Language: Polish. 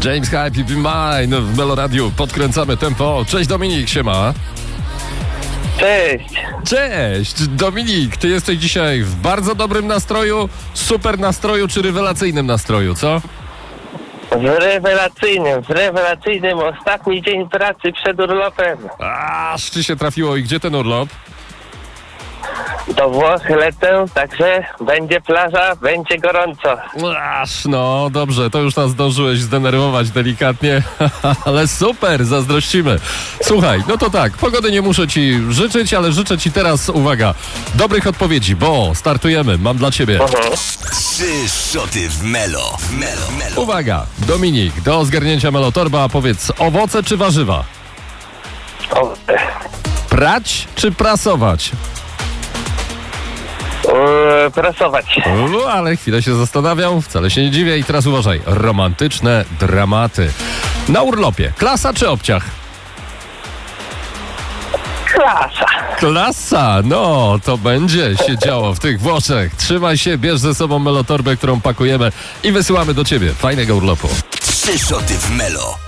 James Hype i Be Mine w Meloradiu. Podkręcamy tempo. Cześć Dominik, siema. Cześć. Cześć, Dominik, ty jesteś dzisiaj w bardzo dobrym nastroju, super nastroju czy rewelacyjnym nastroju, co? W rewelacyjnym ostatni dzień pracy przed urlopem. Aż ci się trafiło i gdzie ten urlop? Do Włoch lecę, także będzie plaża, będzie gorąco. Aż, no dobrze, to już nas zdążyłeś zdenerwować delikatnie, ale super, zazdrościmy. Słuchaj, no to tak, pogody nie muszę ci życzyć, ale życzę ci teraz, uwaga, dobrych odpowiedzi, bo startujemy, mam dla ciebie. 3 szoty w Melo. Uwaga, Dominik, do zgarnięcia Melotorba powiedz, owoce czy warzywa? Prać czy prasować? Prasować. Ale chwilę się zastanawiam, wcale się nie dziwię i teraz uważaj, romantyczne dramaty. Na urlopie, klasa czy obciach? Klasa. Klasa, no to będzie się działo w tych Włoszech. Trzymaj się, bierz ze sobą Melotorbę, którą pakujemy i wysyłamy do ciebie. Fajnego urlopu. 3 szoty w Melo.